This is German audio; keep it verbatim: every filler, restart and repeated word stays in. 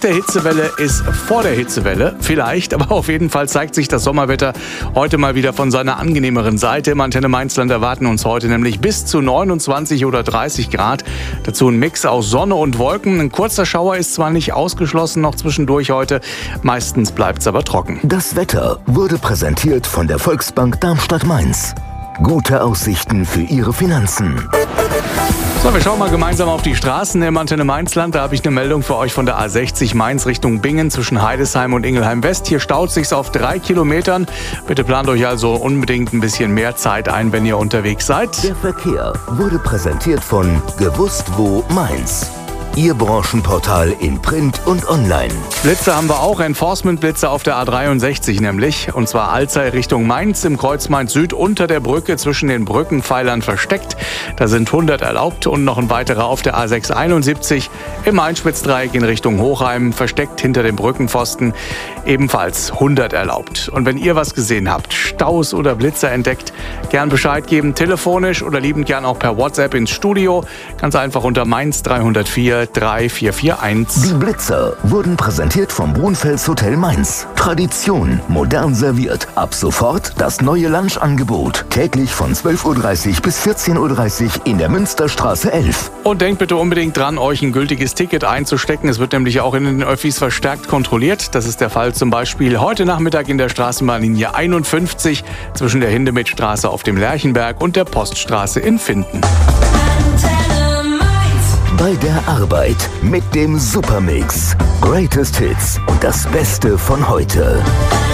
der Hitzewelle ist vor der Hitzewelle. Vielleicht, aber auf jeden Fall zeigt sich das Sommerwetter heute mal wieder von seiner angenehmeren Seite. Im Antenne Mainzland erwarten uns heute nämlich bis zu neunundzwanzig oder dreißig Grad. Dazu ein Mix aus Sonne und Wolken. Ein kurzer Schauer ist zwar nicht ausgeschlossen noch zwischendurch heute, meistens bleibt es aber trocken. Das Wetter wurde präsentiert von der Volksbank Darmstadt-Mainz. Gute Aussichten für Ihre Finanzen. So, wir schauen mal gemeinsam auf die Straßen im Antenne Mainzland. Da habe ich eine Meldung für euch von der A sechzig Mainz Richtung Bingen zwischen Heidesheim und Ingelheim West. Hier staut sich's auf drei Kilometern. Bitte plant euch also unbedingt ein bisschen mehr Zeit ein, wenn ihr unterwegs seid. Der Verkehr wurde präsentiert von Gewusst wo Mainz. Ihr Branchenportal in Print und Online. Blitze haben wir auch, Enforcement-Blitze auf der A dreiundsechzig nämlich. Und zwar Alzey Richtung Mainz im Kreuz Mainz Süd unter der Brücke zwischen den Brückenpfeilern versteckt. Da sind hundert erlaubt und noch ein weiterer auf der A sechshunderteinundsiebzig im Einspitzdreieck in Richtung Hochheim versteckt hinter dem Brückenpfosten. Ebenfalls hundert erlaubt. Und wenn ihr was gesehen habt, Staus oder Blitze entdeckt, gern Bescheid geben, telefonisch oder liebend gern auch per WhatsApp ins Studio. Ganz einfach unter Mainz dreihundertvier drei vier vier eins. Die Blitzer wurden präsentiert vom Brunfels Hotel Mainz. Tradition, modern serviert. Ab sofort das neue Lunchangebot. Täglich von zwölf Uhr dreißig bis vierzehn Uhr dreißig in der Münsterstraße elf. Und denkt bitte unbedingt dran, euch ein gültiges Ticket einzustecken. Es wird nämlich auch in den Öffis verstärkt kontrolliert. Das ist der Fall zum Beispiel heute Nachmittag in der Straßenbahnlinie einundfünfzig zwischen der Hindemithstraße auf dem Lerchenberg und der Poststraße in Finden. Bei der Arbeit mit dem Supermix. Greatest Hits und das Beste von heute.